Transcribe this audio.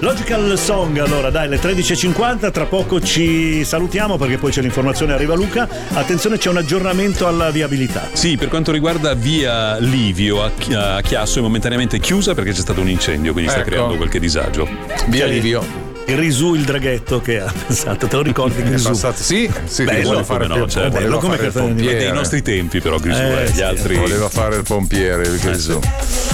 Logical Song, allora dai, le 13.50, tra poco ci salutiamo perché poi c'è l'informazione, arriva Luca. Attenzione, c'è un aggiornamento alla viabilità. Sì, per quanto riguarda via Livio a Chiasso è momentaneamente chiusa perché c'è stato un incendio, quindi sta creando qualche disagio. Via Livio. Grisù il draghetto che ha pensato, te lo ricordi Grisù? È passato, sì, bello, vuole fare no, certo. Bello come il pompiere. Dei nostri tempi però Grisù, gli altri voleva fare il pompiere il Grisù.